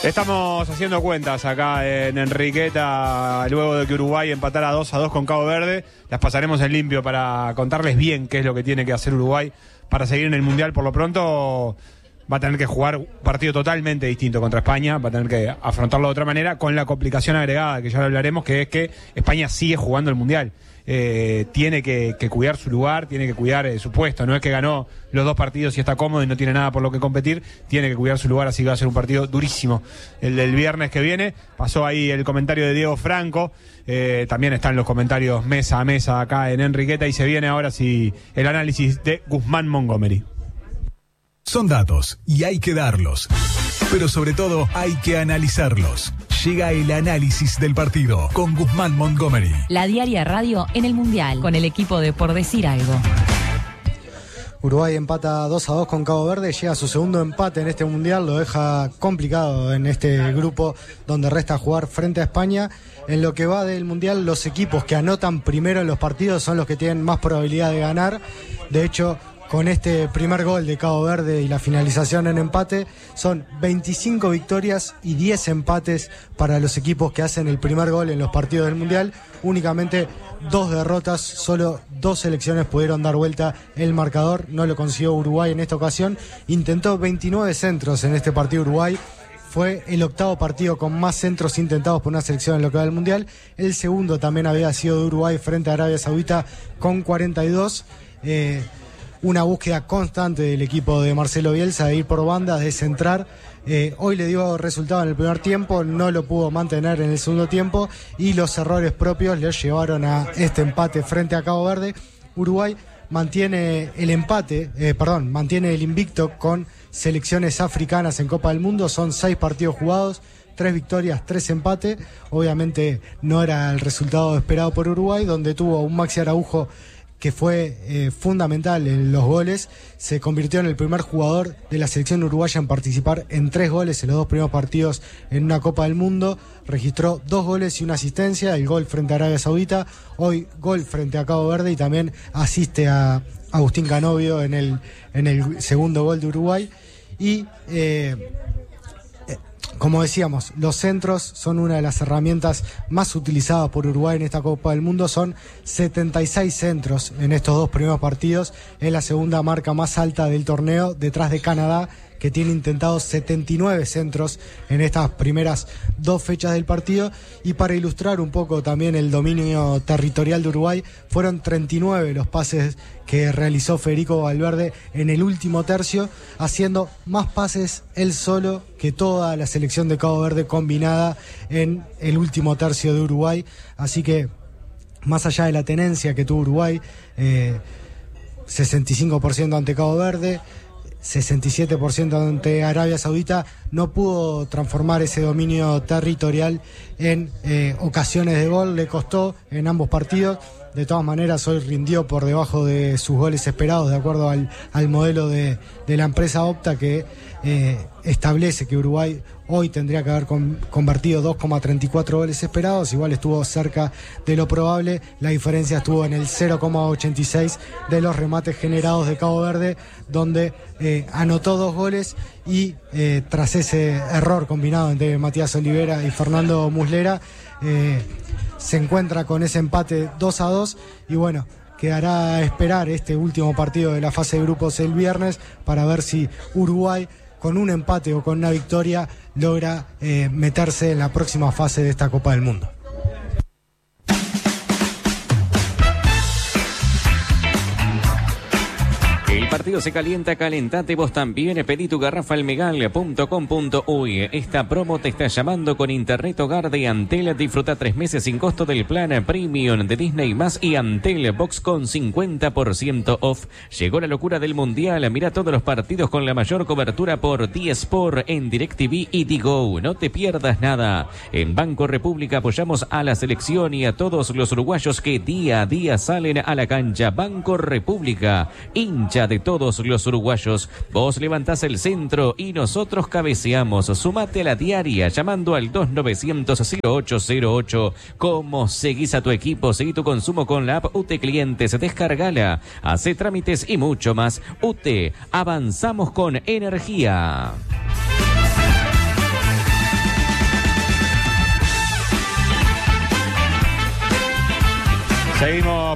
Estamos haciendo cuentas acá en Enriqueta, luego de que Uruguay empatara 2-2 con Cabo Verde. Las pasaremos en limpio para contarles bien qué es lo que tiene que hacer Uruguay para seguir en el Mundial. Por lo pronto va a tener que jugar un partido totalmente distinto contra España, va a tener que afrontarlo de otra manera, con la complicación agregada, que ya lo hablaremos, que es que España sigue jugando el Mundial. Tiene que cuidar su lugar, tiene que cuidar su puesto. No es que ganó los 2 partidos y está cómodo y no tiene nada por lo que competir, tiene que cuidar su lugar, así que va a ser un partido durísimo el del viernes que viene. Pasó ahí el comentario de Diego Franco, también están los comentarios mesa a mesa acá en Enriqueta, y se viene ahora sí el análisis de Guzmán Montgomery. Son datos y hay que darlos, pero sobre todo hay que analizarlos. Llega el análisis del partido con Guzmán Montgomery. La diaria radio en el Mundial, con el equipo de Por Decir Algo. Uruguay empata 2-2 con Cabo Verde, llega a su segundo empate en este Mundial, lo deja complicado en este grupo donde resta jugar frente a España. En lo que va del Mundial, los equipos que anotan primero en los partidos son los que tienen más probabilidad de ganar. De hecho, con este primer gol de Cabo Verde y la finalización en empate, son 25 victorias y 10 empates para los equipos que hacen el primer gol en los partidos del Mundial. Únicamente 2 derrotas, solo 2 selecciones pudieron dar vuelta el marcador. No lo consiguió Uruguay en esta ocasión. Intentó 29 centros en este partido Uruguay. Fue el 8º partido con más centros intentados por una selección en lo que va del Mundial. El segundo también había sido de Uruguay frente a Arabia Saudita con 42. Una búsqueda constante del equipo de Marcelo Bielsa de ir por bandas, de centrar. Hoy le dio resultado en el primer tiempo, no lo pudo mantener en el segundo tiempo y los errores propios le llevaron a este empate frente a Cabo Verde. Uruguay mantiene el invicto con selecciones africanas en Copa del Mundo. Son 6 partidos jugados, 3 victorias, 3 empates. Obviamente no era el resultado esperado por Uruguay, donde tuvo un Maxi Araujo que fue fundamental en los goles. Se convirtió en el primer jugador de la selección uruguaya en participar en 3 goles en los 2 primeros partidos en una Copa del Mundo. Registró 2 goles y una asistencia, el gol frente a Arabia Saudita, hoy gol frente a Cabo Verde, y también asiste a Agustín Canovio en el segundo gol de Uruguay. Y como decíamos, los centros son una de las herramientas más utilizadas por Uruguay en esta Copa del Mundo. Son 76 centros en estos 2 primeros partidos. Es la segunda marca más alta del torneo, detrás de Canadá, que tiene intentados 79 centros en estas primeras 2 fechas del partido. Y para ilustrar un poco también el dominio territorial de Uruguay, fueron 39 los pases que realizó Federico Valverde en el último tercio, haciendo más pases él solo que toda la selección de Cabo Verde combinada en el último tercio de Uruguay. Así que, más allá de la tenencia que tuvo Uruguay, 65% ante Cabo Verde, 67% ante Arabia Saudita, no pudo transformar ese dominio territorial en ocasiones de gol. Le costó en ambos partidos. De todas maneras, hoy rindió por debajo de sus goles esperados, de acuerdo al modelo de la empresa Opta, que establece que Uruguay hoy tendría que haber convertido 2,34 goles esperados. Igual estuvo cerca de lo probable. La diferencia estuvo en el 0,86 de los remates generados de Cabo Verde, donde anotó 2 goles y tras ese error combinado entre Matías Olivera y Fernando Muslera, se encuentra con ese empate 2-2, y bueno, quedará a esperar este último partido de la fase de grupos el viernes para ver si Uruguay, con un empate o con una victoria, logra meterse en la próxima fase de esta Copa del Mundo. El partido se calienta, calentate vos también. Pedí tu garrafa al megal.com.uy. Esta promo te está llamando con Internet Hogar de Antel. Disfruta 3 meses sin costo del plan Premium de Disney Más y Antel Box con 50% off. Llegó la locura del Mundial. Mira todos los partidos con la mayor cobertura por D-Sport en DirecTV y Digo. No te pierdas nada. En Banco República apoyamos a la selección y a todos los uruguayos que día a día salen a la cancha. Banco República, hincha de todos los uruguayos. Vos levantás el centro y nosotros cabeceamos. Sumate a la diaria llamando al 2900-0808. ¿Cómo seguís a tu equipo? Seguí tu consumo con la app UTE Clientes. Descargala, hace trámites y mucho más. UTE, avanzamos con energía.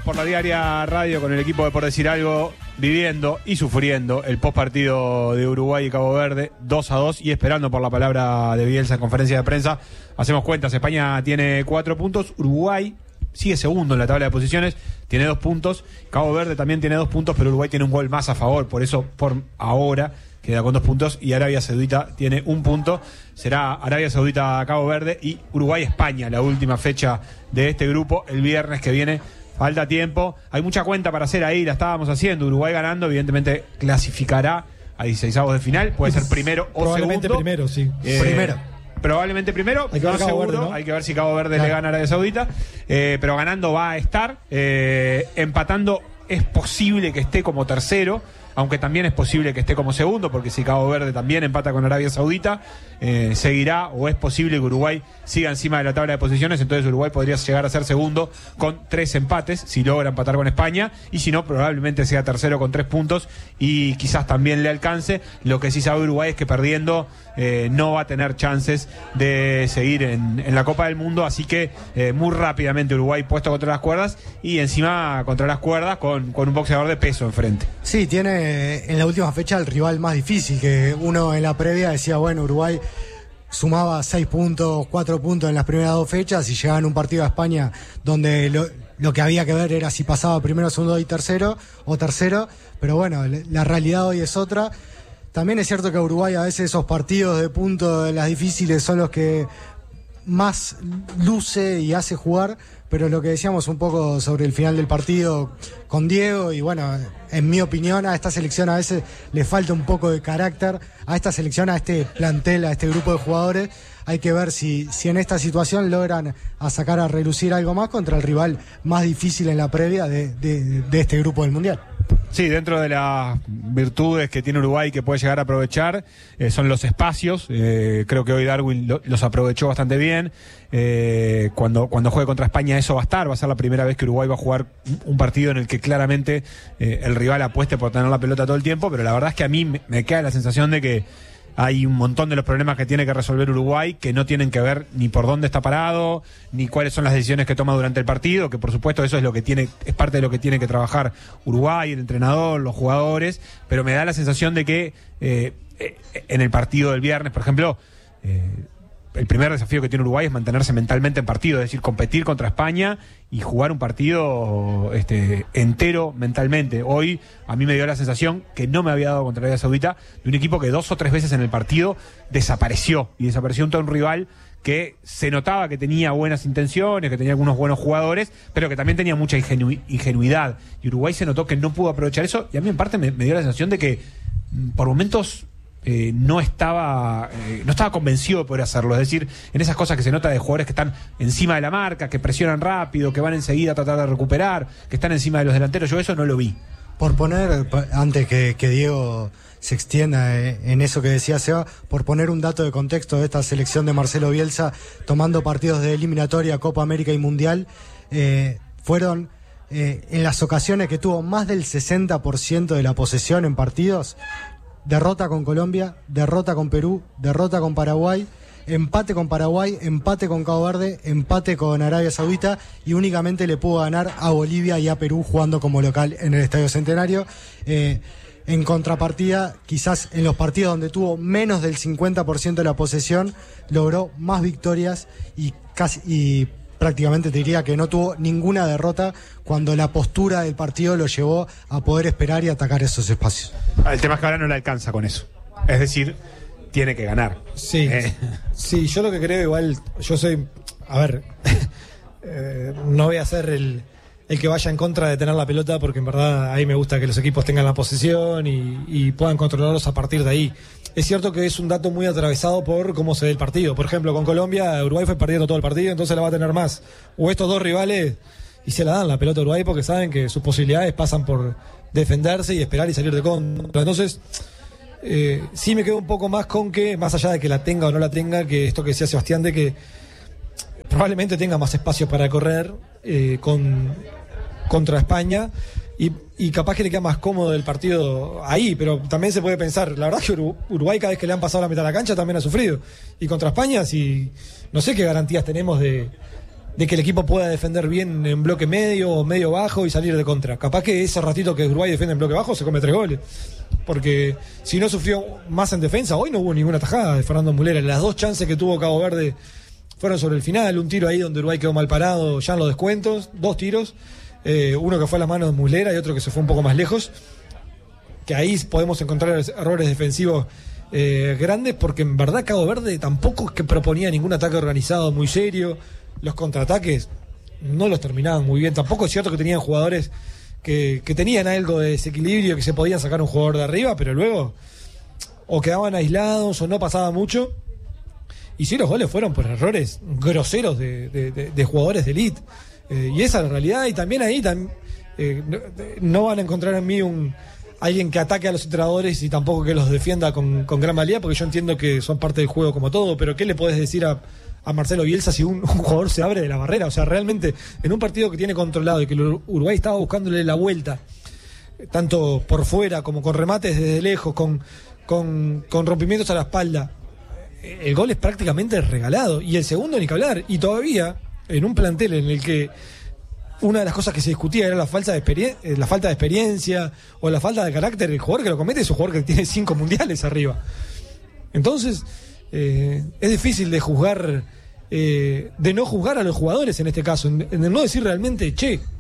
por la Diaria Radio con el equipo de Por Decir Algo, viviendo y sufriendo el postpartido de Uruguay y Cabo Verde, 2-2, y esperando por la palabra de Bielsa en conferencia de prensa. Hacemos cuentas, España tiene 4 puntos, Uruguay sigue segundo en la tabla de posiciones, tiene 2 puntos, Cabo Verde también tiene 2 puntos, pero Uruguay tiene un gol más a favor, por eso por ahora queda con 2 puntos, y Arabia Saudita tiene 1 punto. Será Arabia Saudita Cabo Verde y Uruguay España la última fecha de este grupo el viernes que viene. Falta tiempo, hay mucha cuenta para hacer ahí, la estábamos haciendo. Uruguay ganando, evidentemente clasificará a 16avos de final, puede ser primero o probablemente segundo. Primero, sí. Probablemente primero, hay que ver Cabo seguro, Verde, ¿no? Hay que ver si Cabo Verde le gana a Arabia Saudita, pero ganando va a estar, empatando es posible que esté como tercero, aunque también es posible que esté como segundo, porque si Cabo Verde también empata con Arabia Saudita, seguirá, o es posible que Uruguay siga encima de la tabla de posiciones. Entonces Uruguay podría llegar a ser segundo con 3 empates, si logra empatar con España, y si no, probablemente sea tercero con 3 puntos, y quizás también le alcance. Lo que sí sabe Uruguay es que perdiendo no va a tener chances de seguir en la Copa del Mundo, así que muy rápidamente Uruguay puesto contra las cuerdas, y encima contra las cuerdas con un boxeador de peso enfrente. Sí, tiene en la última fecha el rival más difícil, que uno en la previa decía, bueno, Uruguay sumaba 6 puntos, 4 puntos en las primeras 2 fechas, y llegaba en un partido a España donde lo que había que ver era si pasaba primero, segundo y tercero, pero bueno, la realidad hoy es otra. También es cierto que a Uruguay a veces esos partidos de puntos de las difíciles son los que más luce y hace jugar, pero lo que decíamos un poco sobre el final del partido con Diego, y bueno, en mi opinión a esta selección a veces le falta un poco de carácter, a esta selección, a este plantel, a este grupo de jugadores. Hay que ver si en esta situación logran sacar a relucir algo más contra el rival más difícil en la previa de este grupo del Mundial. Sí, dentro de las virtudes que tiene Uruguay que puede llegar a aprovechar son los espacios. Creo que hoy Darwin los aprovechó bastante bien. Cuando juegue contra España eso va a estar. Va a ser la primera vez que Uruguay va a jugar un partido en el que claramente el rival apueste por tener la pelota todo el tiempo, pero la verdad es que a mí me queda la sensación de que hay un montón de los problemas que tiene que resolver Uruguay que no tienen que ver ni por dónde está parado, ni cuáles son las decisiones que toma durante el partido, que por supuesto eso es parte de lo que tiene que trabajar Uruguay, el entrenador, los jugadores, pero me da la sensación de que en el partido del viernes, por ejemplo, el primer desafío que tiene Uruguay es mantenerse mentalmente en partido, es decir, competir contra España y jugar un partido entero mentalmente. Hoy a mí me dio la sensación, que no me había dado contra Arabia Saudita, de un equipo que 2 o 3 veces en el partido desapareció ante un rival que se notaba que tenía buenas intenciones, que tenía algunos buenos jugadores, pero que también tenía mucha ingenuidad, y Uruguay se notó que no pudo aprovechar eso, y a mí en parte me dio la sensación de que por momentos no estaba convencido de poder hacerlo. Es decir, en esas cosas que se nota de jugadores que están encima de la marca, que presionan rápido, que van enseguida a tratar de recuperar, que están encima de los delanteros, yo eso no lo vi. Por poner, antes que Diego se extienda en eso que decía Seba, por poner un dato de contexto de esta selección de Marcelo Bielsa tomando partidos de eliminatoria, Copa América y Mundial, fueron en las ocasiones que tuvo más del 60% de la posesión en partidos. Derrota con Colombia, derrota con Perú, derrota con Paraguay, empate con Paraguay, empate con Cabo Verde, empate con Arabia Saudita, y únicamente le pudo ganar a Bolivia y a Perú jugando como local en el Estadio Centenario. En contrapartida, quizás en los partidos donde tuvo menos del 50% de la posesión, logró más victorias y prácticamente te diría que no tuvo ninguna derrota cuando la postura del partido lo llevó a poder esperar y atacar esos espacios. El tema es que ahora no le alcanza con eso. Es decir, tiene que ganar. Sí, sí, yo lo que creo igual, yo soy, a ver, no voy a ser el que vaya en contra de tener la pelota, porque en verdad ahí me gusta que los equipos tengan la posesión y puedan controlarlos a partir de ahí. Es cierto que es un dato muy atravesado por cómo se ve el partido. Por ejemplo, con Colombia, Uruguay fue perdiendo todo el partido, entonces la va a tener más. O estos dos rivales, y se la dan la pelota a Uruguay porque saben que sus posibilidades pasan por defenderse y esperar y salir de contra. Entonces, sí me quedo un poco más con que, más allá de que la tenga o no la tenga, que esto que decía Sebastián, de que probablemente tenga más espacio para correr contra España, y capaz que le queda más cómodo el partido ahí, pero también se puede pensar, la verdad que Uruguay cada vez que le han pasado la mitad de la cancha también ha sufrido, y contra España no sé qué garantías tenemos de que el equipo pueda defender bien en bloque medio o medio bajo y salir de contra. Capaz que ese ratito que Uruguay defiende en bloque bajo se come 3 goles. Porque si no sufrió más en defensa, hoy no hubo ninguna tajada de Fernando Muslera. Las 2 chances que tuvo Cabo Verde fueron sobre el final. Un tiro ahí donde Uruguay quedó mal parado ya en los descuentos. 2 tiros. Uno que fue a las manos de Muslera y otro que se fue un poco más lejos. Que ahí podemos encontrar errores defensivos grandes, porque en verdad Cabo Verde tampoco es que proponía ningún ataque organizado muy serio. Los contraataques no los terminaban muy bien. Tampoco es cierto que tenían jugadores que tenían algo de desequilibrio, que se podían sacar un jugador de arriba, pero luego o quedaban aislados o no pasaba mucho. Y sí, los goles fueron por errores groseros de jugadores de elite. Y esa es la realidad. Y también ahí no van a encontrar en mí alguien que ataque a los entrenadores y tampoco que los defienda con gran valía, porque yo entiendo que son parte del juego como todo. Pero ¿qué le podés decir a Marcelo Bielsa si un jugador se abre de la barrera? O sea, realmente en un partido que tiene controlado y que Uruguay estaba buscándole la vuelta, tanto por fuera como con remates desde lejos, con rompimientos a la espalda, el gol es prácticamente regalado. Y el segundo ni que hablar. Y todavía en un plantel en el que una de las cosas que se discutía era la falta de experiencia o la falta de carácter, el jugador que lo comete es un jugador que tiene 5 mundiales arriba. Entonces es difícil de juzgar, de no juzgar a los jugadores en este caso, en no decir realmente,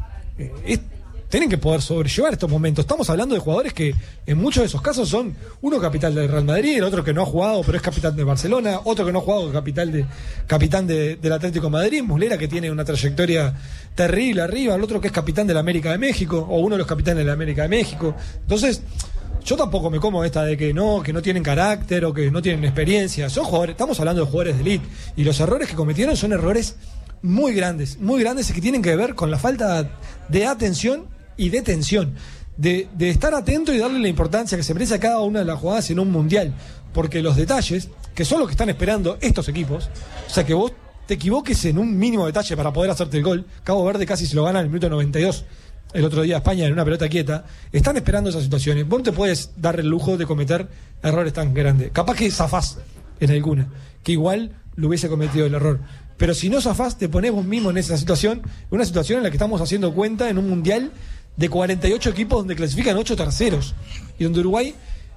tienen que poder sobrellevar estos momentos. Estamos hablando de jugadores que en muchos de esos casos son uno capital del Real Madrid, el otro que no ha jugado pero es capitán de Barcelona, otro que no ha jugado capitán del Atlético de Madrid, Muslera, que tiene una trayectoria terrible arriba, el otro que es capitán de la América de México, o uno de los capitanes de la América de México. Entonces yo tampoco me como esta de que no tienen carácter o que no tienen experiencia. Son jugadores, estamos hablando de jugadores de elite, y los errores que cometieron son errores muy grandes y que tienen que ver con la falta de atención y de tensión, de estar atento y darle la importancia que se merece a cada una de las jugadas en un mundial, porque los detalles, que son los que están esperando estos equipos, o sea, que vos te equivoques en un mínimo detalle para poder hacerte el gol. Cabo Verde casi se lo gana en el minuto 92 el otro día a España en una pelota quieta. Están esperando esas situaciones. Vos no te puedes dar el lujo de cometer errores tan grandes. Capaz que zafás en alguna, que igual lo hubiese cometido el error, pero si no zafás, te ponés vos mismo en esa situación, una situación en la que estamos haciendo cuenta en un mundial de 48 equipos donde clasifican 8 terceros y donde Uruguay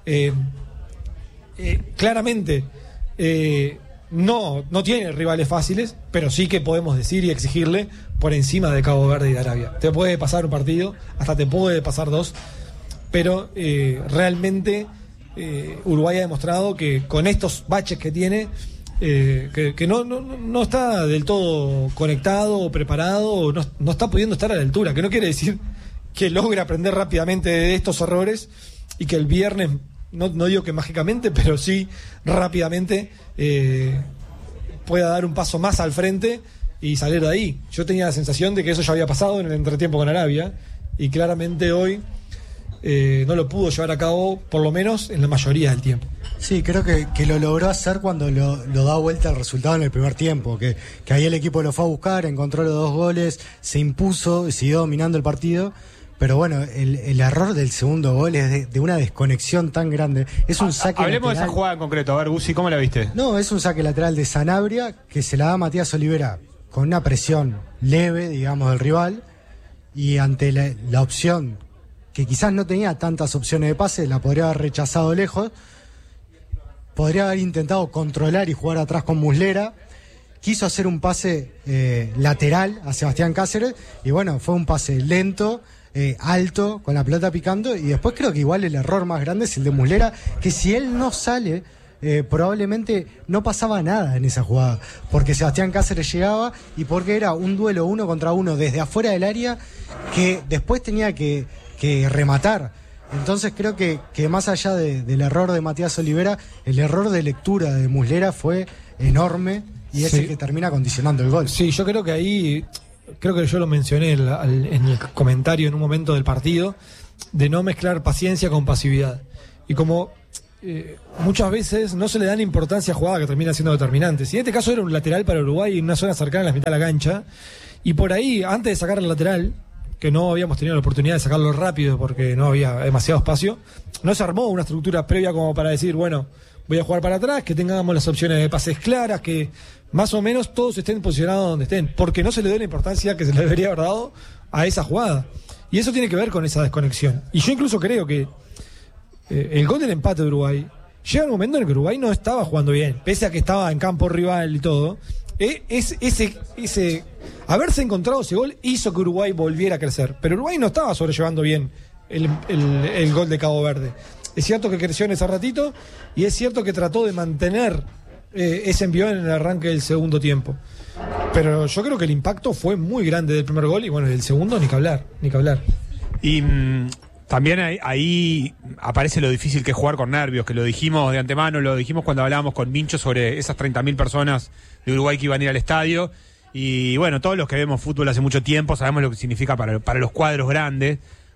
claramente no tiene rivales fáciles, pero sí que podemos decir y exigirle por encima de Cabo Verde y de Arabia. Te puede pasar un partido, hasta te puede pasar 2, pero realmente Uruguay ha demostrado que con estos baches que tiene, que no está del todo conectado o preparado, o no está pudiendo estar a la altura, que no quiere decir que logre aprender rápidamente de estos errores y que el viernes, no digo que mágicamente, pero sí rápidamente pueda dar un paso más al frente y salir de ahí. Yo tenía la sensación de que eso ya había pasado en el entretiempo con Arabia, y claramente hoy no lo pudo llevar a cabo, por lo menos en la mayoría del tiempo. Sí, creo que lo logró hacer cuando lo da vuelta el resultado en el primer tiempo, que ahí el equipo lo fue a buscar, encontró los 2 goles, se impuso y siguió dominando el partido. Pero bueno, el error del segundo gol es de una desconexión tan grande. Es un saque Hablemos lateral. de esa jugada en concreto. A ver, Guzzi, ¿cómo la viste? No, es un saque lateral de Sanabria que se la da a Matías Olivera con una presión leve, digamos, del rival, y ante la opción que quizás no tenía tantas opciones de pase, la podría haber rechazado lejos, podría haber intentado controlar y jugar atrás con Muslera. Quiso hacer un pase lateral a Sebastián Cáceres y bueno, fue un pase lento, alto, con la pelota picando, y después creo que igual el error más grande es el de Muslera, que si él no sale, probablemente no pasaba nada en esa jugada, porque Sebastián Cáceres llegaba y porque era un duelo 1 contra 1 desde afuera del área que después tenía que rematar. Entonces creo que más allá del error de Matías Olivera, el error de lectura de Muslera fue enorme, y es el que termina condicionando el gol. Sí, yo creo que ahí, creo que yo lo mencioné en el comentario en un momento del partido, de no mezclar paciencia con pasividad. Y como muchas veces no se le dan importancia a jugadas que terminan siendo determinantes. Y en este caso era un lateral para Uruguay en una zona cercana a la mitad de la cancha, y por ahí, antes de sacar el lateral, que no habíamos tenido la oportunidad de sacarlo rápido porque no había demasiado espacio, no se armó una estructura previa como para decir, bueno, voy a jugar para atrás, que tengamos las opciones de pases claras, que más o menos todos estén posicionados donde estén, porque no se le dio la importancia que se le debería haber dado a esa jugada. Y eso tiene que ver con esa desconexión. Y yo incluso creo que el gol del empate de Uruguay llega un momento en el que Uruguay no estaba jugando bien, pese a que estaba en campo rival y todo. Ese haberse encontrado ese gol hizo que Uruguay volviera a crecer, pero Uruguay no estaba sobrellevando bien el gol de Cabo Verde. Es cierto que creció en ese ratito y es cierto que trató de mantener ese envión en el arranque del segundo tiempo, pero yo creo que el impacto fue muy grande del primer gol y bueno, del segundo ni que hablar. Y también ahí aparece lo difícil que es jugar con nervios, que lo dijimos de antemano, lo dijimos cuando hablábamos con Mincho sobre esas 30.000 personas de Uruguay que iban a ir al estadio. Y bueno, todos los que vemos fútbol hace mucho tiempo sabemos lo que significa para los cuadros grandes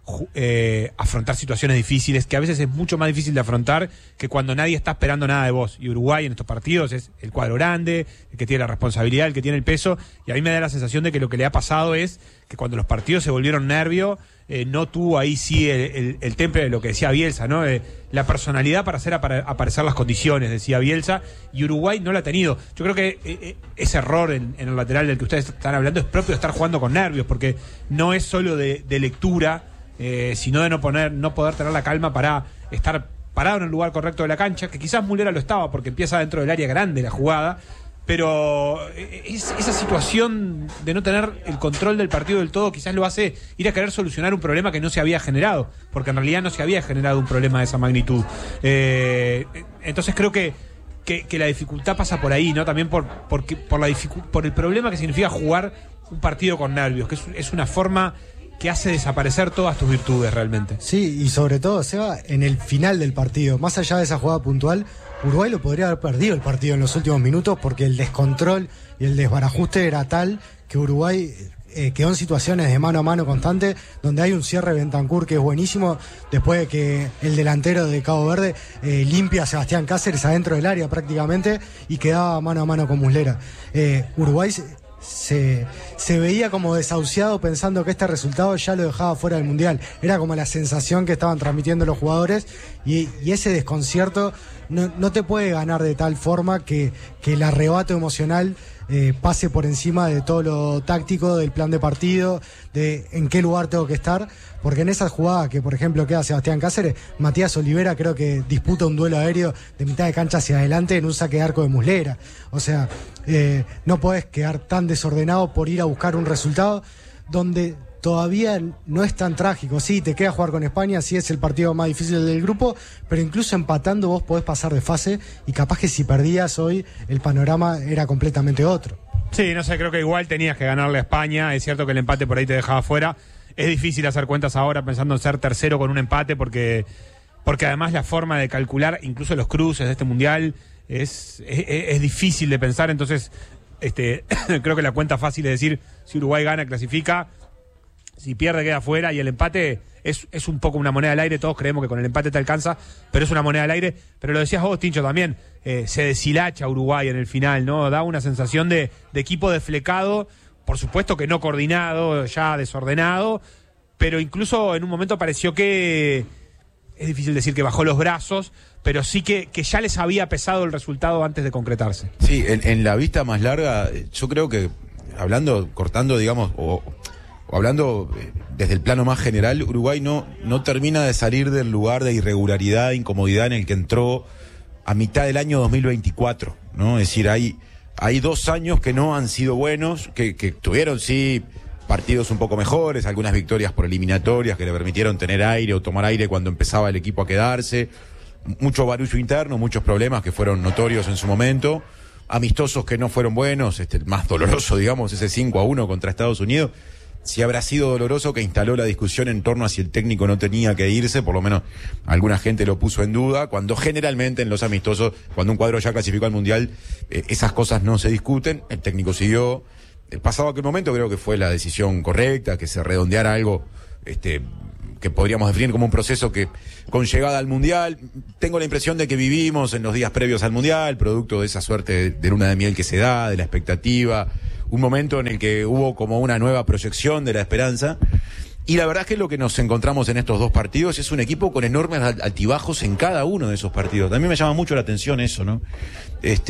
afrontar situaciones difíciles, que a veces es mucho más difícil de afrontar que cuando nadie está esperando nada de vos. Y Uruguay en estos partidos es el cuadro grande, el que tiene la responsabilidad, el que tiene el peso, y a mí me da la sensación de que lo que le ha pasado es que cuando los partidos se volvieron nervio, no tuvo ahí sí el temple de lo que decía Bielsa, ¿no? La personalidad para hacer aparecer las condiciones, decía Bielsa, y Uruguay no la ha tenido. Yo creo que ese error en el lateral del que ustedes están hablando es propio de estar jugando con nervios, porque no es solo de lectura, sino de no poder tener la calma para estar parado en el lugar correcto de la cancha, que quizás Mulera lo estaba porque empieza dentro del área grande la jugada, pero esa situación de no tener el control del partido del todo quizás lo hace ir a querer solucionar un problema que no se había generado, porque en realidad no se había generado un problema de esa magnitud. Entonces creo que la dificultad pasa por ahí, ¿no? También por el problema que significa jugar un partido con nervios, que es una forma que hace desaparecer todas tus virtudes realmente. Sí, y sobre todo, Seba, en el final del partido, más allá de esa jugada puntual, Uruguay lo podría haber perdido el partido en los últimos minutos porque el descontrol y el desbarajuste era tal que Uruguay quedó en situaciones de mano a mano constante, donde hay un cierre de Bentancur que es buenísimo, después de que el delantero de Cabo Verde limpia a Sebastián Cáceres adentro del área prácticamente y quedaba mano a mano con Muslera. Uruguay se veía como desahuciado pensando que este resultado ya lo dejaba fuera del Mundial. Era como la sensación que estaban transmitiendo los jugadores y ese desconcierto no te puede ganar de tal forma que el arrebato emocional pase por encima de todo lo táctico, del plan de partido, de en qué lugar tengo que estar, porque en esa jugada que por ejemplo queda Sebastián Cáceres, Matías Olivera creo que disputa un duelo aéreo de mitad de cancha hacia adelante en un saque de arco de Muslera. O sea, no podés quedar tan desordenado por ir a buscar un resultado donde todavía no es tan trágico. Sí, te queda jugar con España, sí es el partido más difícil del grupo, pero incluso empatando vos podés pasar de fase y capaz que si perdías hoy el panorama era completamente otro. Sí, no sé, creo que igual tenías que ganarle a España. Es cierto que el empate por ahí te dejaba fuera. Es difícil hacer cuentas ahora pensando en ser tercero con un empate porque además la forma de calcular incluso los cruces de este Mundial es difícil de pensar. Entonces creo que la cuenta fácil es decir, si Uruguay gana, clasifica. Si pierde, queda fuera, y el empate es un poco una moneda al aire. Todos creemos que con el empate te alcanza, pero es una moneda al aire. Pero lo decías vos, Tincho, también, se deshilacha Uruguay en el final, ¿no? Da una sensación de equipo desflecado, por supuesto que no coordinado, ya desordenado, pero incluso en un momento pareció que, es difícil decir que bajó los brazos, pero sí que ya les había pesado el resultado antes de concretarse. Sí, en la vista más larga, yo creo que, cortando, digamos, o hablando desde el plano más general, Uruguay no termina de salir del lugar de irregularidad, incomodidad en el que entró a mitad del año 2024, ¿no? Es decir, hay 2 años que no han sido buenos, que tuvieron, sí, partidos un poco mejores, algunas victorias por eliminatorias que le permitieron tener aire o tomar aire cuando empezaba el equipo a quedarse, mucho barullo interno, muchos problemas que fueron notorios en su momento, amistosos que no fueron buenos, el más doloroso, digamos, ese 5-1 contra Estados Unidos. Si habrá sido doloroso, que instaló la discusión en torno a si el técnico no tenía que irse, por lo menos alguna gente lo puso en duda, cuando generalmente en los amistosos, cuando un cuadro ya clasificó al Mundial, esas cosas no se discuten, el técnico siguió. Pasado aquel momento creo que fue la decisión correcta, que se redondeara algo que podríamos definir como un proceso que con llegada al Mundial, tengo la impresión de que vivimos en los días previos al Mundial, producto de esa suerte de luna de miel que se da, de la expectativa, un momento en el que hubo como una nueva proyección de la esperanza, y la verdad es que lo que nos encontramos en estos 2 partidos es un equipo con enormes altibajos en cada uno de esos partidos. A mí me llama mucho la atención eso, ¿no?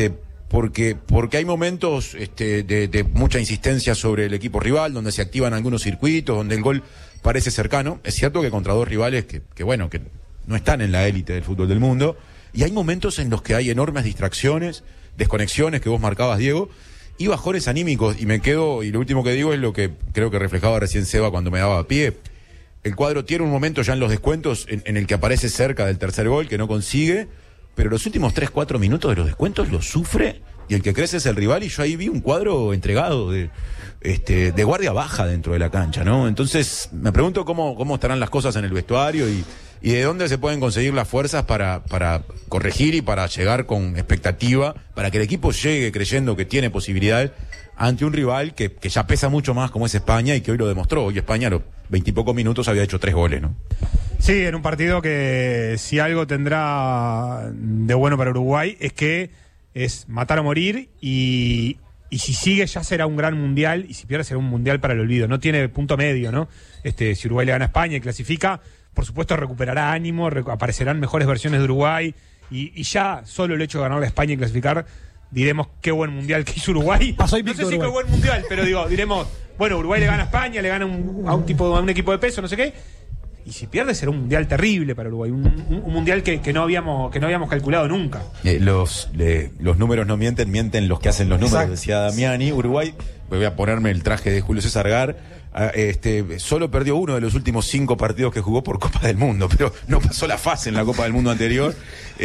porque hay momentos de mucha insistencia sobre el equipo rival, donde se activan algunos circuitos, donde el gol parece cercano. Es cierto que contra dos rivales que no están en la élite del fútbol del mundo, y hay momentos en los que hay enormes distracciones, desconexiones que vos marcabas, Diego, y bajones anímicos, y lo último que digo es lo que creo que reflejaba recién Seba cuando me daba pie. El cuadro tiene un momento ya en los descuentos en el que aparece cerca del tercer gol, que no consigue, pero los últimos 3-4 minutos de los descuentos los sufre, y el que crece es el rival, y yo ahí vi un cuadro entregado de guardia baja dentro de la cancha, ¿no? Entonces me pregunto cómo estarán las cosas en el vestuario y de dónde se pueden conseguir las fuerzas para corregir y para llegar con expectativa, para que el equipo llegue creyendo que tiene posibilidades ante un rival que ya pesa mucho más, como es España, y que hoy lo demostró. Hoy España a los 20 y pocos minutos había hecho 3 goles, ¿no? Sí, en un partido que si algo tendrá de bueno para Uruguay es que es matar o morir, y si sigue ya será un gran mundial, y si pierde será un mundial para el olvido. No tiene punto medio, ¿no? Si Uruguay le gana a España y clasifica, por supuesto recuperará ánimo, aparecerán mejores versiones de Uruguay, y ya solo el hecho de ganarle a España y clasificar, diremos qué buen mundial que hizo Uruguay. Pasó no sé Uruguay. si qué buen mundial, pero diremos, bueno, Uruguay le gana a España, le gana a un equipo de peso, no sé qué. Y si pierde será un mundial terrible para Uruguay, un mundial que no habíamos calculado nunca. Los números no mienten los que hacen los números. Exacto. Decía Damiani. Uruguay, voy a ponerme el traje de Julio César Gar, solo perdió uno de los últimos 5 partidos que jugó por Copa del Mundo, pero no pasó la fase en la Copa del Mundo anterior,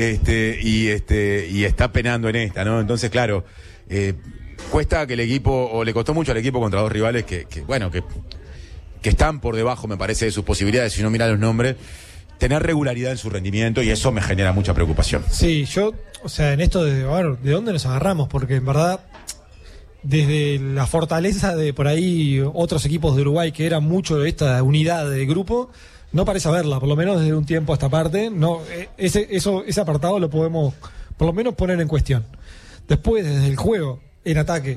y está penando en esta, ¿no? Entonces, claro, cuesta que el equipo, o le costó mucho al equipo contra dos rivales que están por debajo, me parece, de sus posibilidades, si no mira los nombres, tener regularidad en su rendimiento, y eso me genera mucha preocupación. Sí, en esto de dónde nos agarramos, porque en verdad, desde la fortaleza de por ahí otros equipos de Uruguay, que era mucho de esta unidad de grupo, no parece haberla, por lo menos desde un tiempo a esta parte. No, ese apartado lo podemos por lo menos poner en cuestión. Después, desde el juego, en ataque,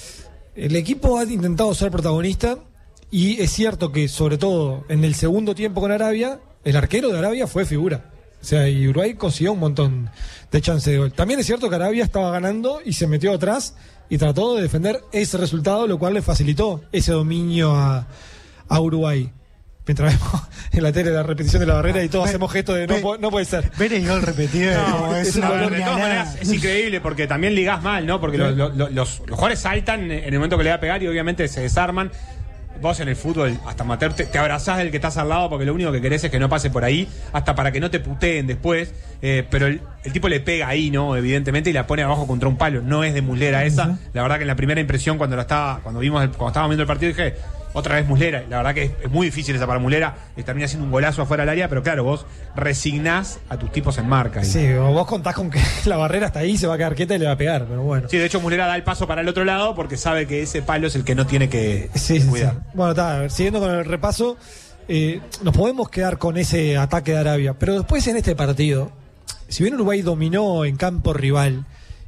el equipo ha intentado ser protagonista. Y es cierto que, sobre todo en el segundo tiempo con Arabia, el arquero de Arabia fue figura. O sea, y Uruguay consiguió un montón de chances de gol. También es cierto que Arabia estaba ganando y se metió atrás y trató de defender ese resultado, lo cual le facilitó ese dominio a Uruguay. Mientras vemos en la tele la repetición de la barrera y todos hacemos gestos de no puede ser. Ver el gol repetido es una de todas maneras es increíble, porque también ligás mal, ¿no? Porque los jugadores saltan en el momento que le va a pegar y obviamente se desarman. Vos en el fútbol, hasta amateur, te abrazás del que estás al lado, porque lo único que querés es que no pase por ahí, hasta para que no te puteen después. Pero el tipo le pega ahí, ¿no? Evidentemente, y la pone abajo contra un palo. No es de Muslera esa. La verdad que en la primera impresión, cuando estábamos viendo el partido, dije, otra vez Muslera. La verdad que es muy difícil esa para Muslera. Termina siendo un golazo afuera del área, pero claro, vos resignás a tus tipos en marca. Sí, vos contás con que la barrera está ahí, se va a quedar quieta y le va a pegar, pero bueno. Sí, de hecho Muslera da el paso para el otro lado porque sabe que ese palo es el que no tiene que cuidar. Sí. Bueno, siguiendo con el repaso, nos podemos quedar con ese ataque de Arabia, pero después en este partido, si bien Uruguay dominó en campo rival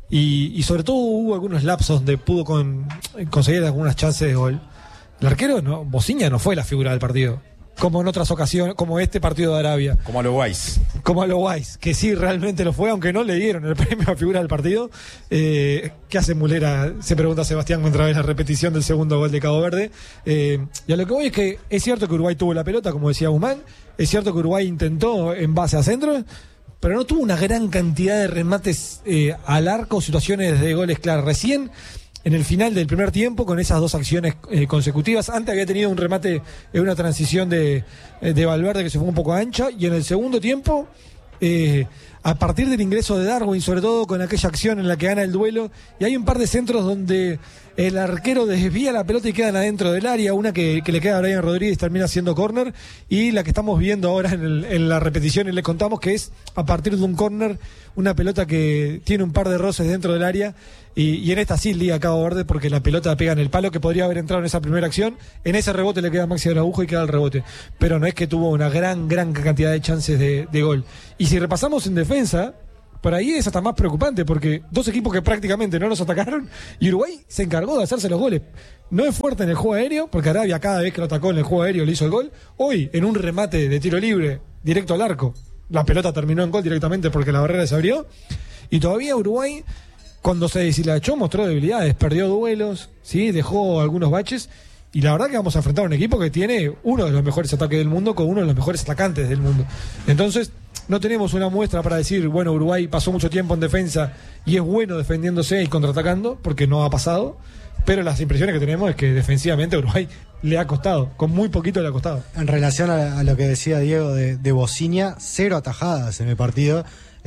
y sobre todo hubo algunos lapsos donde pudo conseguir algunas chances de gol, el arquero Bociña no fue la figura del partido, como en otras ocasiones, como este partido de Arabia. Como a lo Weiss. Que sí, realmente lo fue, aunque no le dieron el premio a figura del partido. ¿Qué hace Muslera? Se pregunta Sebastián contra vez la repetición del segundo gol de Cabo Verde. Y a lo que voy es que es cierto que Uruguay tuvo la pelota, como decía Guzmán, es cierto que Uruguay intentó en base a centros, pero no tuvo una gran cantidad de remates al arco, situaciones de goles claras. Recién en el final del primer tiempo, con esas dos acciones consecutivas, antes había tenido un remate en una transición de Valverde que se fue un poco ancha, y en el segundo tiempo, a partir del ingreso de Darwin, sobre todo con aquella acción en la que gana el duelo, y hay un par de centros donde el arquero desvía la pelota y quedan adentro del área, una que le queda a Brian Rodríguez, termina siendo córner, y la que estamos viendo ahora en la repetición, y le contamos que es a partir de un córner, una pelota que tiene un par de roces dentro del área, y en esta sí liga a Cabo Verde, porque la pelota pega en el palo, que podría haber entrado en esa primera acción. En ese rebote le queda a Maxi Araujo y queda el rebote, pero no es que tuvo una gran cantidad de chances de gol. Y si repasamos en defensa, por ahí es hasta más preocupante, porque dos equipos que prácticamente no nos atacaron, y Uruguay se encargó de hacerse los goles. No es fuerte en el juego aéreo, porque Arabia cada vez que lo atacó en el juego aéreo le hizo el gol. Hoy, en un remate de tiro libre directo al arco, la pelota terminó en gol directamente porque la barrera se abrió, y todavía Uruguay cuando se deshilachó mostró debilidades, perdió duelos, ¿sí? Dejó algunos baches, y la verdad que vamos a enfrentar a un equipo que tiene uno de los mejores ataques del mundo con uno de los mejores atacantes del mundo. Entonces no tenemos una muestra para decir, bueno, Uruguay pasó mucho tiempo en defensa y es bueno defendiéndose y contraatacando, porque no ha pasado, pero las impresiones que tenemos es que defensivamente a Uruguay le ha costado, con muy poquito le ha costado. En relación a lo que decía Diego de Bociña, 0 atajadas en el partido,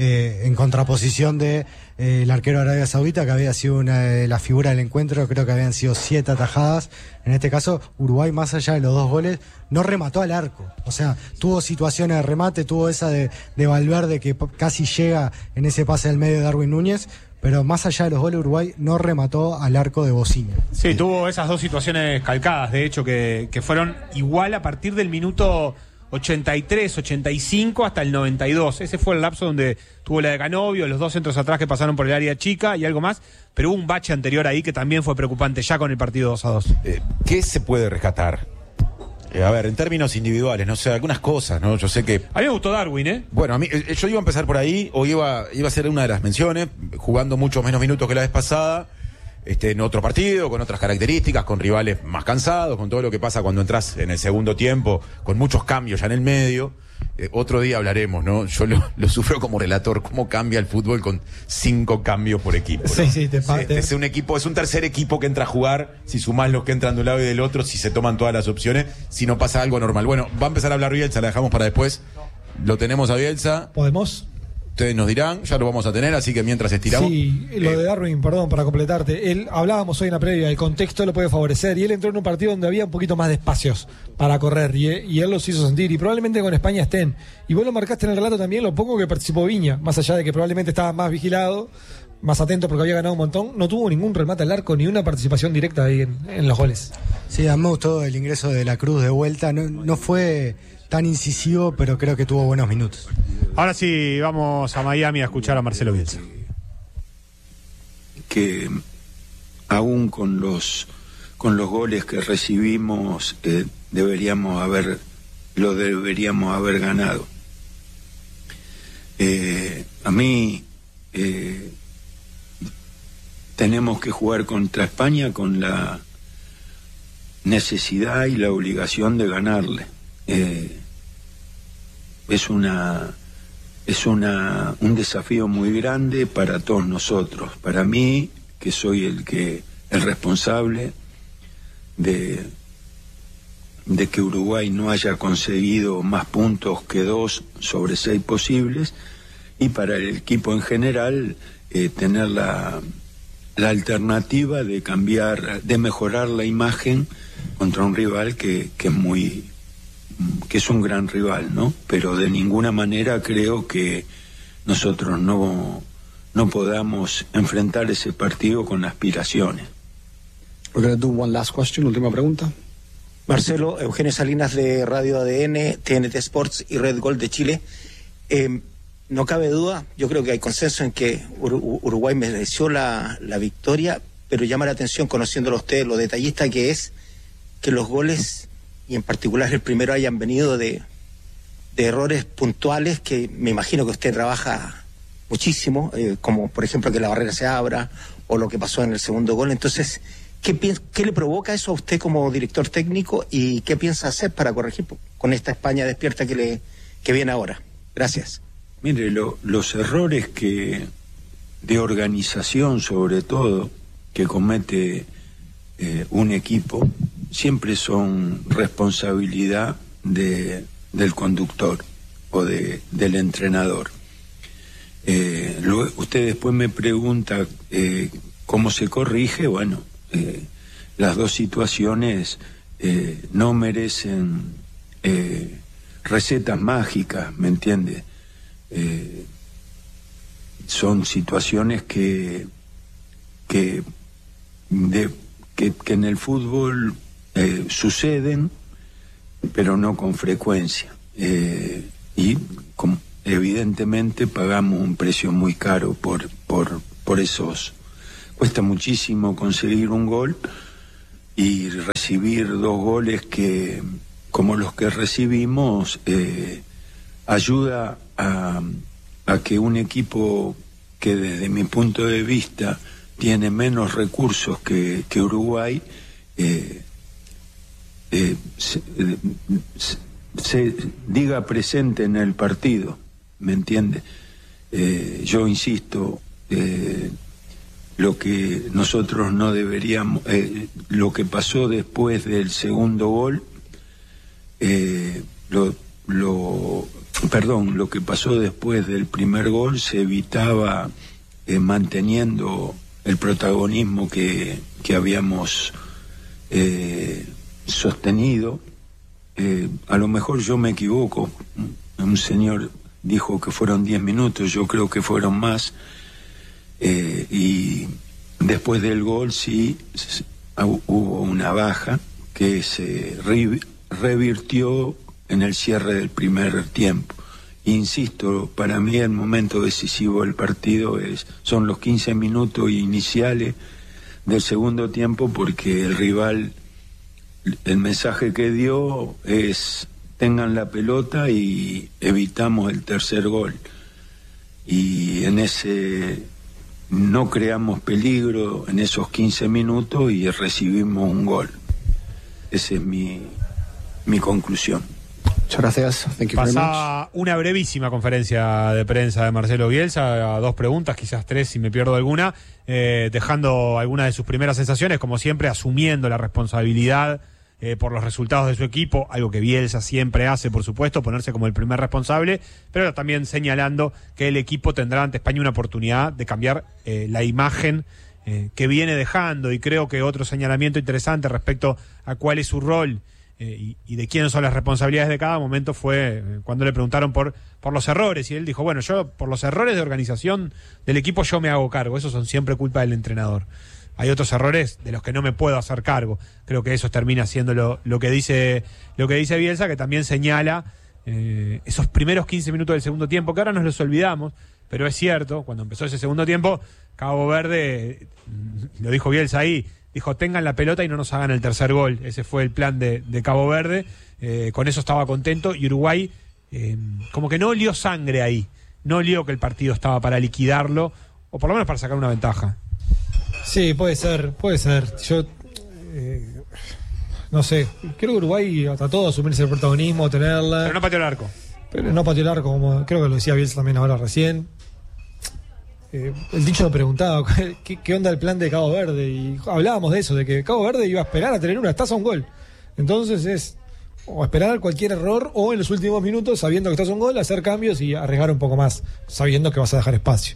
en contraposición de el arquero de Arabia Saudita, que había sido la figura del encuentro. Creo que habían sido 7 atajadas. En este caso, Uruguay, más allá de los 2 goles, no remató al arco. O sea, tuvo situaciones de remate, tuvo esa de Valverde que casi llega en ese pase al medio de Darwin Núñez, pero más allá de los goles, Uruguay no remató al arco de Bociña. Sí, tuvo esas 2 situaciones calcadas, de hecho, que fueron igual a partir del minuto 83, 85 hasta el 92. Ese fue el lapso donde tuvo la de Canovio, los 2 centros atrás que pasaron por el área chica y algo más, pero hubo un bache anterior ahí que también fue preocupante ya con el partido 2-2. ¿Qué se puede rescatar? A ver, en términos individuales, no sé, algunas cosas, ¿no? Yo sé que... A mí me gustó Darwin, ¿eh? Bueno, a mí, yo iba a empezar por ahí, o iba a ser una de las menciones, jugando muchos menos minutos que la vez pasada, en otro partido, con otras características, con rivales más cansados, con todo lo que pasa cuando entras en el segundo tiempo, con muchos cambios ya en el medio. Otro día hablaremos, ¿no? Yo lo sufro como relator, cómo cambia el fútbol con 5 cambios por equipo, ¿no? Sí, Es un equipo, es un tercer equipo que entra a jugar, si sumás los que entran de un lado y del otro, si se toman todas las opciones, si no pasa algo normal. Bueno, va a empezar a hablar Bielsa, la dejamos para después. Lo tenemos a Bielsa. ¿Podemos? Ustedes nos dirán, ya lo vamos a tener, así que mientras estiramos... Sí, lo de Darwin, perdón, para completarte. Hablábamos hoy en la previa, el contexto lo puede favorecer, y él entró en un partido donde había un poquito más de espacios para correr, y él los hizo sentir, y probablemente con España estén. Y vos lo marcaste en el relato también, lo poco que participó Viña, más allá de que probablemente estaba más vigilado, más atento porque había ganado un montón, no tuvo ningún remate al arco, ni una participación directa ahí en los goles. Sí, a mí me gustó el ingreso de la Cruz de vuelta, no fue tan incisivo, pero creo que tuvo buenos minutos. Ahora sí, vamos a Miami a escuchar a Marcelo Bielsa. Que aún con los goles que recibimos, deberíamos haber ganado. A mí tenemos que jugar contra España con la necesidad y la obligación de ganarle. Es un desafío muy grande para todos nosotros. Para mí, que soy el responsable de que Uruguay no haya conseguido más puntos que 2 sobre 6 posibles, y para el equipo en general tener la alternativa de cambiar, de mejorar la imagen contra un rival que es un gran rival, ¿no? Pero de ninguna manera creo que nosotros no podamos enfrentar ese partido con aspiraciones. We're going to do one last question, última pregunta. Marcelo, Eugenio Salinas de Radio ADN, TNT Sports y Red Gol de Chile. No cabe duda, yo creo que hay consenso en que Uruguay mereció la victoria, pero llama la atención, conociéndolo usted, lo detallista que es, que los goles, y en particular el primero, hayan venido de errores puntuales que me imagino que usted trabaja muchísimo, como por ejemplo que la barrera se abra, o lo que pasó en el segundo gol. Entonces, ¿qué le provoca eso a usted como director técnico, y qué piensa hacer para corregir con esta España despierta que viene ahora? Gracias. Mire, los errores de organización, sobre todo, que comete un equipo, siempre son responsabilidad del conductor o del entrenador. Usted después me pregunta cómo se corrige. Bueno, las dos situaciones no merecen recetas mágicas, ¿me entiende? Son situaciones que en el fútbol suceden, pero no con frecuencia, y evidentemente pagamos un precio muy caro por esos. Cuesta muchísimo conseguir un gol, y recibir 2 goles como los que recibimos ayuda a que un equipo que desde mi punto de vista tiene menos recursos que Uruguay, se diga presente en el partido, ¿me entiende? Yo insisto, lo que nosotros no deberíamos, lo que pasó después del segundo gol, lo que pasó después del primer gol se evitaba manteniendo el protagonismo que habíamos sostenido. A lo mejor yo me equivoco, un señor dijo que fueron 10 minutos, yo creo que fueron más, y después del gol sí hubo una baja que se revirtió en el cierre del primer tiempo. Insisto, para mí el momento decisivo del partido son los 15 minutos iniciales del segundo tiempo, porque el rival, el mensaje que dio es: tengan la pelota y evitamos el tercer gol. Y en ese no creamos peligro en esos 15 minutos y recibimos un gol. Esa es mi conclusión. Muchas gracias. Thank you very much. Pasaba una brevísima conferencia de prensa de Marcelo Bielsa, 2 preguntas, quizás 3 si me pierdo alguna, dejando algunas de sus primeras sensaciones, como siempre asumiendo la responsabilidad por los resultados de su equipo, algo que Bielsa siempre hace, por supuesto, ponerse como el primer responsable, pero también señalando que el equipo tendrá ante España una oportunidad de cambiar la imagen que viene dejando, y creo que otro señalamiento interesante respecto a cuál es su rol y de quiénes son las responsabilidades de cada momento fue cuando le preguntaron por los errores, y él dijo: bueno, yo por los errores de organización del equipo yo me hago cargo, esos son siempre culpa del entrenador. Hay otros errores de los que no me puedo hacer cargo. Creo que eso termina siendo lo que dice Bielsa, que también señala esos primeros 15 minutos del segundo tiempo, que ahora nos los olvidamos, pero es cierto, cuando empezó ese segundo tiempo, Cabo Verde, lo dijo Bielsa ahí, dijo: tengan la pelota y no nos hagan el tercer gol. Ese fue el plan de Cabo Verde, con eso estaba contento, y Uruguay como que no olió sangre ahí, no olió que el partido estaba para liquidarlo, o por lo menos para sacar una ventaja. Sí, puede ser. Yo no sé, creo que Uruguay trató de asumirse el protagonismo, tenerla. Pero no pateó el arco. Como creo que lo decía Bielsa también ahora recién. El dicho me preguntaba ¿qué onda el plan de Cabo Verde? Y hablábamos de eso, de que Cabo Verde iba a esperar a tener una taza a un gol. Entonces es o esperar cualquier error, o en los últimos minutos, sabiendo que estás a un gol, hacer cambios y arriesgar un poco más, sabiendo que vas a dejar espacio.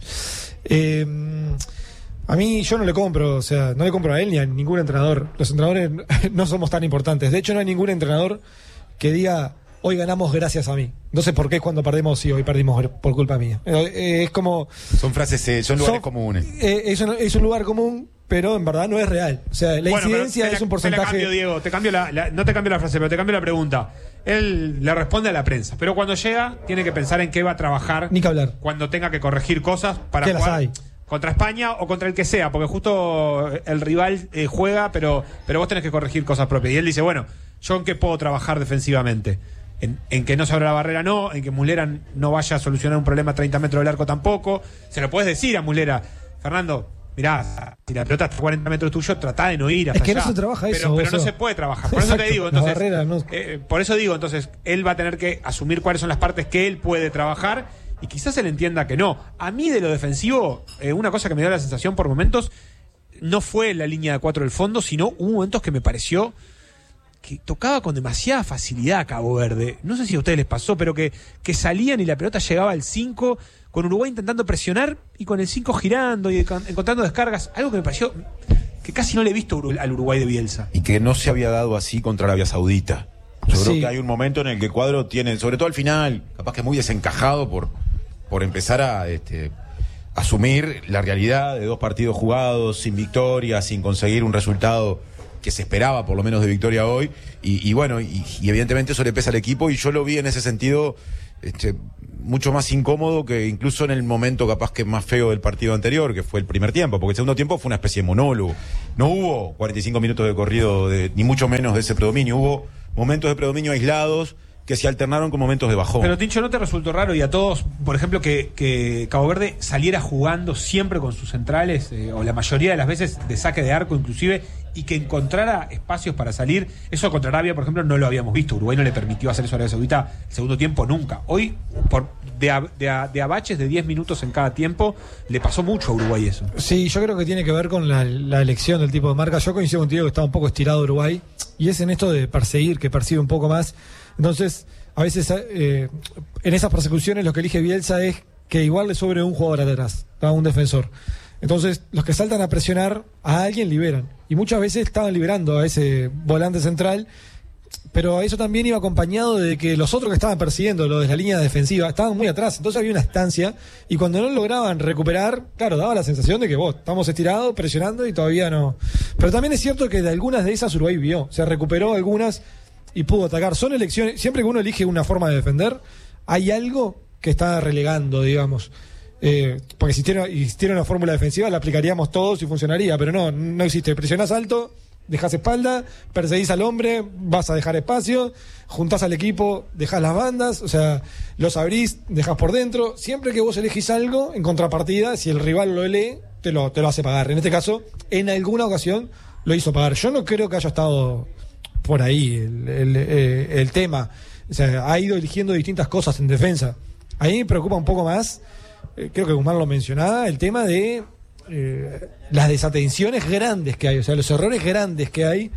A mí yo no le compro a él ni a ningún entrenador. Los entrenadores no somos tan importantes. De hecho, no hay ningún entrenador que diga: hoy ganamos gracias a mí. No sé por qué cuando perdemos, sí, hoy perdimos por culpa mía. Es como... Son frases, son lugares comunes. Es un lugar común, pero en verdad no es real. O sea, la incidencia es un porcentaje... Te la cambio, Diego, no te cambio la frase, pero te cambio la pregunta. Él le responde a la prensa, pero cuando llega tiene que pensar en qué va a trabajar. Ni que hablar. Cuando tenga que corregir cosas para ¿Qué jugar las hay? Contra España o contra el que sea, porque justo el rival juega, pero vos tenés que corregir cosas propias. Y él dice: bueno, ¿yo en qué puedo trabajar defensivamente? En que no se abra la barrera, no, en que Muslera no vaya a solucionar un problema a 30 metros del arco tampoco. Se lo puedes decir a Muslera: Fernando, mirá, si la pelota está a 40 metros tuyo, tratá de no ir hasta allá. Es que allá. no se trabaja eso. Pero no se puede trabajar. Por Exacto, eso te digo, entonces, barrera, no. por eso digo, entonces, él va a tener que asumir cuáles son las partes que él puede trabajar, y quizás él entienda que no. A mí de lo defensivo, una cosa que me dio la sensación por momentos, no fue la línea de 4 del fondo, sino hubo momentos que me pareció que tocaba con demasiada facilidad a Cabo Verde. No sé si a ustedes les pasó, pero que salían y la pelota llegaba al 5, con Uruguay intentando presionar y con el 5 girando y encontrando descargas. Algo que me pareció que casi no le he visto al Uruguay de Bielsa. Y que no se había dado así contra Arabia Saudita. Yo creo Sí. que hay un momento en el que el cuadro tiene, sobre todo al final, capaz que muy desencajado por empezar a asumir la realidad de 2 partidos jugados, sin victoria, sin conseguir un resultado que se esperaba por lo menos de victoria hoy, y bueno, y evidentemente eso le pesa al equipo, y yo lo vi en ese sentido mucho más incómodo que incluso en el momento capaz que más feo del partido anterior, que fue el primer tiempo, porque el segundo tiempo fue una especie de monólogo. No hubo 45 minutos de corrido, ni mucho menos de ese predominio. Hubo momentos de predominio aislados que se alternaron con momentos de bajón. Pero Tincho, ¿no te resultó raro y a todos, por ejemplo, que Cabo Verde saliera jugando siempre con sus centrales, o la mayoría de las veces de saque de arco inclusive, y que encontrara espacios para salir? Eso contra Arabia, por ejemplo, no lo habíamos visto. Uruguay no le permitió hacer eso a Arabia Saudita el segundo tiempo nunca. Hoy, de abaches de 10 minutos en cada tiempo, le pasó mucho a Uruguay eso. Sí, yo creo que tiene que ver con la elección del tipo de marca. Yo coincido contigo que está un poco estirado Uruguay, y es en esto de perseguir, que persigue un poco más. Entonces, a veces en esas persecuciones lo que elige Bielsa es que igual le sobre un jugador atrás, a un defensor. Entonces, los que saltan a presionar a alguien liberan. Y muchas veces estaban liberando a ese volante central, pero eso también iba acompañado de que los otros que estaban persiguiendo, los de la línea defensiva, estaban muy atrás. Entonces había una estancia, y cuando no lograban recuperar, claro, daba la sensación de que estamos estirados, presionando y todavía no. Pero también es cierto que de algunas de esas Uruguay vio, se recuperó algunas y pudo atacar. Son elecciones, siempre que uno elige una forma de defender, hay algo que está relegando, digamos. Porque si existiera una fórmula defensiva la aplicaríamos todos y funcionaría, pero no existe. Presionás alto, dejás espalda, perseguís al hombre, vas a dejar espacio, juntás al equipo, dejás las bandas, o sea, los abrís, dejás por dentro. Siempre que vos elegís algo, en contrapartida, si el rival lo lee, te lo hace pagar. En este caso, en alguna ocasión lo hizo pagar. Yo no creo que haya estado por ahí el tema. O sea, ha ido eligiendo distintas cosas en defensa. A mí me preocupa un poco más, creo que Guzmán lo mencionaba, el tema de las desatenciones grandes que hay, o sea, los errores grandes que hay.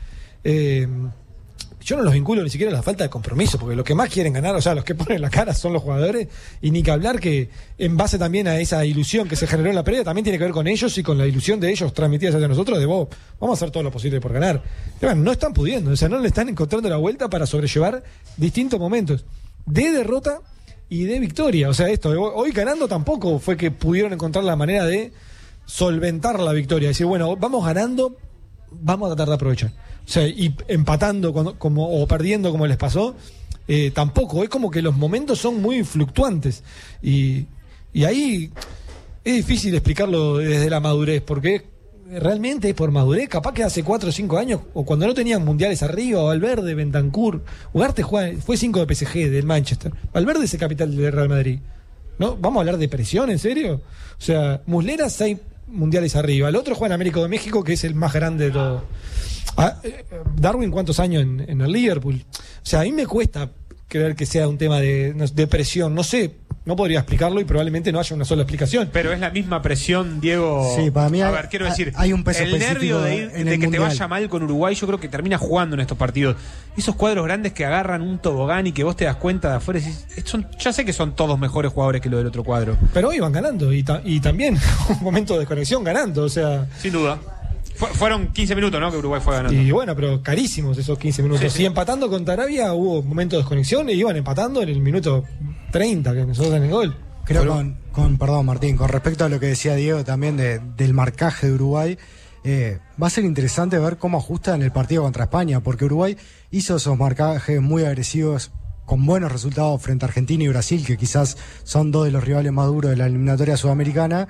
Yo no los vinculo ni siquiera a la falta de compromiso, porque los que más quieren ganar, o sea, los que ponen la cara son los jugadores, y ni que hablar que en base también a esa ilusión que se generó en la previa, también tiene que ver con ellos y con la ilusión de ellos transmitida hacia nosotros, de vamos a hacer todo lo posible por ganar. Pero no están pudiendo, o sea, no le están encontrando la vuelta para sobrellevar distintos momentos de derrota y de victoria. O sea, hoy ganando tampoco fue que pudieron encontrar la manera de solventar la victoria, decir, bueno, vamos ganando, vamos a tratar de aprovechar. O sea, y empatando o perdiendo como les pasó, tampoco. Es como que los momentos son muy fluctuantes. Y ahí es difícil explicarlo desde la madurez, porque realmente es por madurez. Capaz que hace 4 o 5 años, o cuando no tenían mundiales arriba, Valverde, Bentancur, Ugarte fue 5 de PSG, del Manchester. Valverde es el capitán del Real Madrid. ¿No? ¿Vamos a hablar de presión, en serio? O sea, Muslera 6 mundiales arriba. El otro juega en América de México, que es el más grande de todo. Darwin, ¿cuántos años en el Liverpool? O sea, a mí me cuesta creer que sea un tema de presión. No sé, no podría explicarlo y probablemente no haya una sola explicación. Pero es la misma presión, Diego. Sí, para mí quiero decir, hay un peso el nervio de que te vaya mal con Uruguay, yo creo que termina jugando en estos partidos. Esos cuadros grandes que agarran un tobogán y que vos te das cuenta de afuera y decís, ya sé que son todos mejores jugadores que los del otro cuadro. Pero hoy van ganando y también un momento de desconexión ganando, o sea. Sin duda. Fueron 15 minutos, ¿no? Que Uruguay fue ganando. Y bueno, pero carísimos esos 15 minutos. Sí. Y empatando contra Arabia hubo momentos de desconexión y iban empatando en el minuto 30 que nosotros en el gol. Creo perdón Martín, con respecto a lo que decía Diego también del marcaje de Uruguay, va a ser interesante ver cómo ajusta en el partido contra España, porque Uruguay hizo esos marcajes muy agresivos con buenos resultados frente a Argentina y Brasil, que quizás son 2 de los rivales más duros de la eliminatoria sudamericana,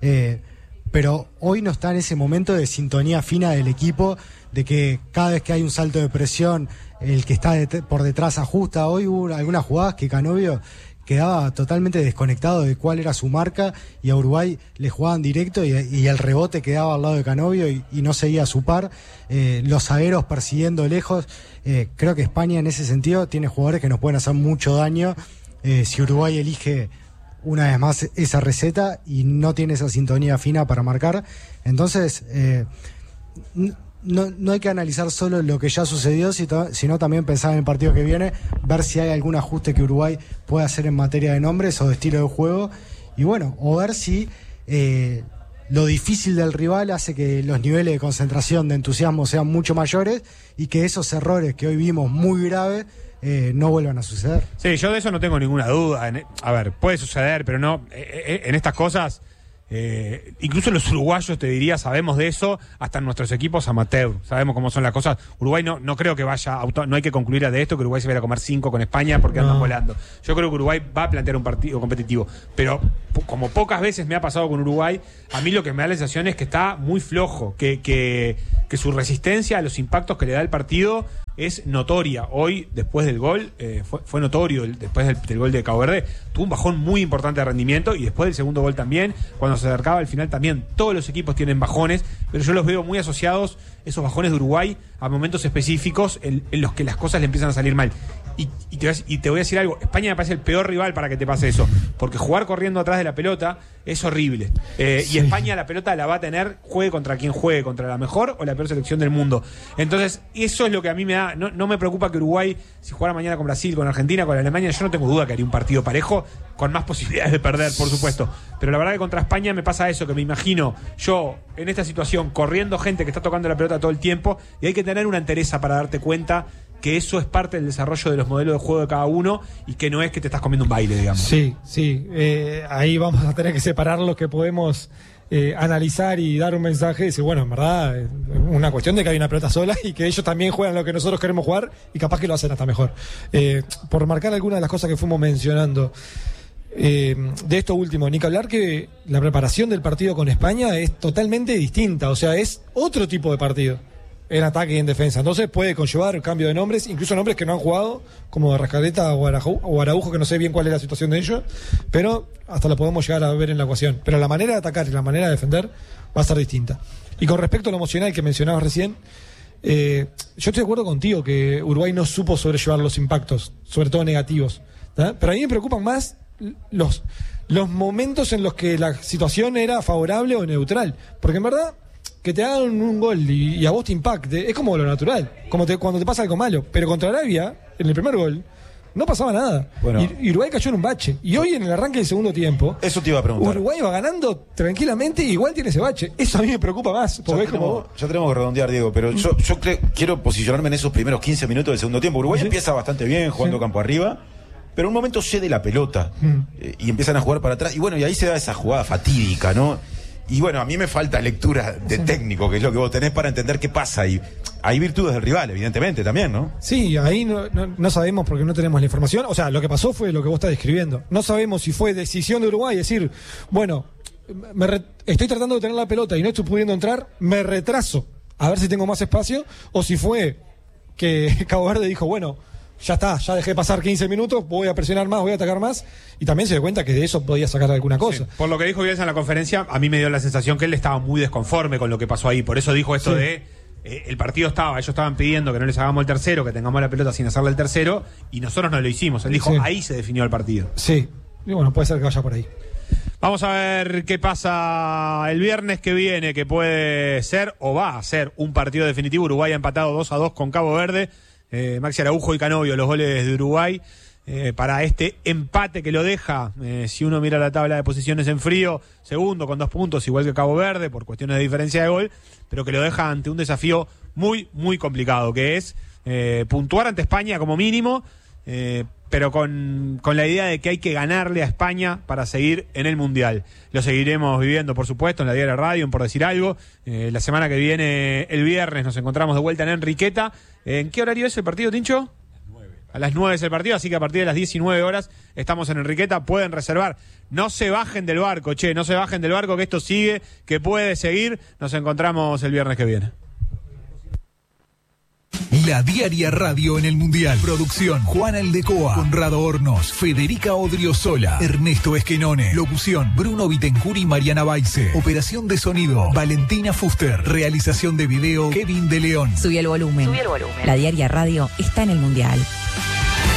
pero hoy no está en ese momento de sintonía fina del equipo, de que cada vez que hay un salto de presión, el que está por detrás ajusta. Hoy hubo algunas jugadas que Canovio quedaba totalmente desconectado de cuál era su marca, y a Uruguay le jugaban directo y el rebote quedaba al lado de Canovio y no seguía a su par. Los zagueros persiguiendo lejos. Creo que España en ese sentido tiene jugadores que nos pueden hacer mucho daño si Uruguay elige una vez más esa receta y no tiene esa sintonía fina para marcar. Entonces no hay que analizar solo lo que ya sucedió, sino también pensar en el partido que viene, ver si hay algún ajuste que Uruguay pueda hacer en materia de nombres o de estilo de juego, y bueno, o ver si lo difícil del rival hace que los niveles de concentración, de entusiasmo sean mucho mayores, y que esos errores que hoy vimos muy graves no vuelvan a suceder. Sí, yo de eso no tengo ninguna duda. A ver, puede suceder, pero no en estas cosas. Incluso los uruguayos, te diría, sabemos de eso, hasta en nuestros equipos amateur, sabemos cómo son las cosas. Uruguay no creo que vaya, no hay que concluir de esto que Uruguay se vaya a comer 5 con España porque andan volando. Yo creo que Uruguay va a plantear un partido competitivo, pero como pocas veces me ha pasado con Uruguay, a mí lo que me da la sensación es que está muy flojo, que su resistencia a los impactos que le da el partido es notoria. Hoy, después del gol, fue notorio, después del gol de Cabo Verde, tuvo un bajón muy importante de rendimiento, y después del segundo gol también, cuando se acercaba al final también. Todos los equipos tienen bajones, pero yo los veo muy asociados, esos bajones de Uruguay, a momentos específicos en los que las cosas le empiezan a salir mal. Y te voy a decir algo, España me parece el peor rival para que te pase eso, porque jugar corriendo atrás de la pelota es horrible. Y España la pelota la va a tener, juegue contra quien juegue, contra la mejor o la peor selección del mundo. Entonces, eso es lo que a mí me da. No me preocupa que Uruguay, si jugara mañana con Brasil, con Argentina, con Alemania, yo no tengo duda que haría un partido parejo, con más posibilidades de perder, por supuesto. Pero la verdad que contra España me pasa eso, que me imagino yo en esta situación corriendo gente que está tocando la pelota todo el tiempo, y hay que tener una entereza para darte cuenta que eso es parte del desarrollo de los modelos de juego de cada uno, y que no es que te estás comiendo un baile, digamos. Sí. Ahí vamos a tener que separar lo que podemos analizar y dar un mensaje y decir, bueno, en verdad, una cuestión de que hay una pelota sola y que ellos también juegan lo que nosotros queremos jugar, y capaz que lo hacen hasta mejor. Por marcar algunas de las cosas que fuimos mencionando, de esto último, ni que hablar que la preparación del partido con España es totalmente distinta, o sea, es otro tipo de partido en ataque y en defensa. Entonces puede conllevar cambio de nombres, incluso nombres que no han jugado, como Arrascaeta o Araujo, que no sé bien cuál es la situación de ellos, pero hasta lo podemos llegar a ver en la ecuación. Pero la manera de atacar y la manera de defender va a ser distinta. Y con respecto a lo emocional que mencionabas recién, yo estoy de acuerdo contigo que Uruguay no supo sobrellevar los impactos, sobre todo negativos, ¿tá? Pero a mí me preocupan más los momentos en los que la situación era favorable o neutral, porque en verdad que te hagan un gol y a vos te impacte es como lo natural, como cuando te pasa algo malo. Pero contra Arabia, en el primer gol, no pasaba nada. Bueno, y Uruguay cayó en un bache. Y hoy, en el arranque del segundo tiempo, eso te iba a preguntar. Uruguay va ganando tranquilamente y igual tiene ese bache. Eso a mí me preocupa más. Porque ya tenemos que redondear, Diego, pero yo quiero posicionarme en esos primeros 15 minutos del segundo tiempo. Uruguay empieza bastante bien, jugando campo arriba, pero en un momento cede la pelota y empiezan a jugar para atrás. Y bueno, y ahí se da esa jugada fatídica, ¿no? Y bueno, a mí me falta lectura de técnico, que es lo que vos tenés para entender qué pasa. Y hay virtudes del rival, evidentemente, también, ¿no? Sí, ahí no sabemos porque no tenemos la información. O sea, lo que pasó fue lo que vos estás describiendo. No sabemos si fue decisión de Uruguay decir, bueno, estoy tratando de tener la pelota y no estoy pudiendo entrar, me retraso a ver si tengo más espacio, o si fue que Cabo Verde dijo, bueno, ya está, ya dejé pasar 15 minutos, voy a presionar más, voy a atacar más, y también se dio cuenta que de eso podía sacar alguna cosa. Sí. Por lo que dijo Bielsa en la conferencia, a mí me dio la sensación que él estaba muy desconforme con lo que pasó ahí, por eso dijo esto de el partido ellos estaban pidiendo que no les hagamos el tercero, que tengamos la pelota sin hacerle el tercero, y nosotros no lo hicimos. Él dijo, ahí se definió el partido. Sí, y bueno, puede ser que vaya por ahí. Vamos a ver qué pasa el viernes que viene, que puede ser o va a ser un partido definitivo. Uruguay ha empatado 2-2 con Cabo Verde. Maxi Araujo y Canovio, los goles de Uruguay, para este empate que lo deja, si uno mira la tabla de posiciones en frío, segundo con 2 puntos, igual que Cabo Verde, por cuestiones de diferencia de gol, pero que lo deja ante un desafío muy, muy complicado, que es puntuar ante España como mínimo, pero con la idea de que hay que ganarle a España para seguir en el Mundial. Lo seguiremos viviendo, por supuesto, en la Diaria Radio, por decir algo. La semana que viene, el viernes, nos encontramos de vuelta en Enriqueta. ¿En qué horario es el partido, Tincho? A las 9 es el partido, así que a partir de las 19 horas estamos en Enriqueta, pueden reservar. No se bajen del barco, no se bajen del barco, que esto sigue, que puede seguir. Nos encontramos el viernes que viene. La Diaria Radio en el Mundial. Producción: Juan Aldecoa, Conrado Hornos, Federica Odriozola, Ernesto Esquenone. Locución: Bruno Bittencourt y Mariana Baise. Operación de sonido: Valentina Fuster. Realización de video: Kevin de León. Subí el volumen. La Diaria Radio está en el Mundial.